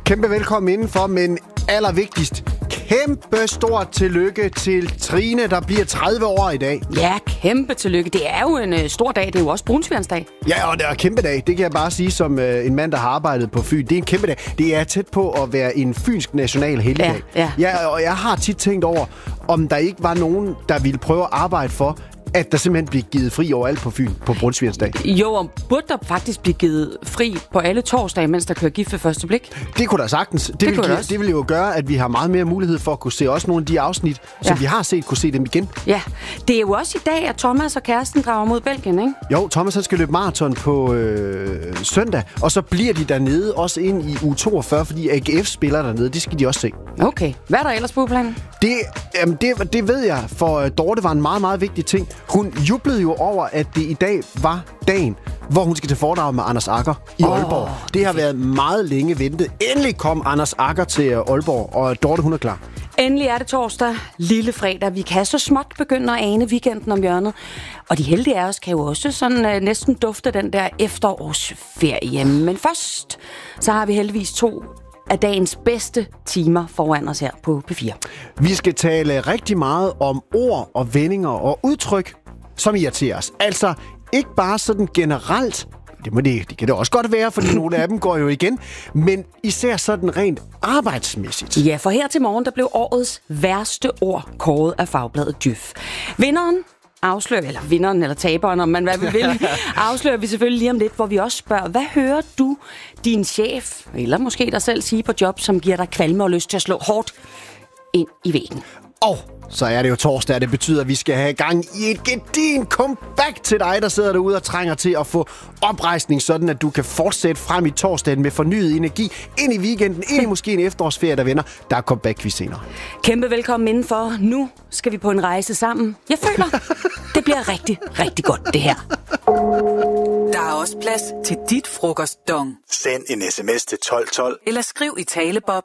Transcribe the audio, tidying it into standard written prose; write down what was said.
Kæmpe velkommen indenfor, men allervigtigst, kæmpe stort tillykke til Trine, der bliver 30 år i dag. Ja, kæmpe tillykke. Det er jo en stor dag. Det er jo også brunsvigernsdag. Ja, og det er en kæmpe dag. Det kan jeg bare sige som en mand, der har arbejdet på Fyn. Det er en kæmpe dag. Det er tæt på at være en fynsk national helligdag. Ja, og jeg har tit tænkt over, om der ikke var nogen, der ville prøve at arbejde for, at der simpelthen bliver givet fri overalt på Fyn på brunsvigersdag. Jo, og burde der faktisk blive givet fri på alle torsdage, mens der kører gift ved første blik? Det kunne der sagtens. Det vil jo gøre, at vi har meget mere mulighed for at kunne se også nogle af de afsnit, som vi har set, kunne se dem igen. Ja, det er jo også i dag, at Thomas og kæresten drager mod Belgien, ikke? Jo, Thomas han skal løbe maraton på søndag, og så bliver de dernede også ind i uge 42, fordi AGF spiller dernede. Det skal de også se. Okay. Hvad er der ellers på planen? Det ved jeg, for Dorte var en meget, meget vigtig ting. Hun jublede jo over, at det i dag var dagen, hvor hun skal til foredrag med Anders Agger i Aalborg. Det har været meget længe ventet. Endelig kom Anders Agger til Aalborg, og Dorte, hun er klar. Endelig er det torsdag, lille fredag. Vi kan så småt begynde at ane weekenden om hjørnet. Og de heldige af os kan jo også sådan næsten dufte den der efterårsferie. Men først, så har vi heldigvis 2 af dagens bedste timer foran os her på P4. Vi skal tale rigtig meget om ord og vendinger og udtryk, som irriterer os. Altså ikke bare sådan generelt. Det kan det også godt være, fordi nogle af dem går jo igen. Men især sådan rent arbejdsmæssigt. Ja, for her til morgen, der blev årets værste ord kåret af fagbladet Djøf. Vinderen eller taberen, om man hvad vi vil, afslører vi selvfølgelig lige om lidt, hvor vi også spørger, hvad hører du din chef, eller måske dig selv sige på job, som giver dig kvalme og lyst til at slå hårdt ind i væggen? Og så er det jo torsdag, og det betyder, at vi skal have gang i et gedin comeback til dig, der sidder derude og trænger til at få oprejsning, sådan at du kan fortsætte frem i torsdagen med fornyet energi ind i weekenden, ind i måske en efterårsferie, der vender. Der er comeback-quiz senere. Kæmpe velkommen indenfor. Nu skal vi på en rejse sammen. Jeg føler, det bliver rigtig, rigtig godt, det her. Der er også plads til dit frokostdong. Send en sms til 1212. Eller skriv i talebob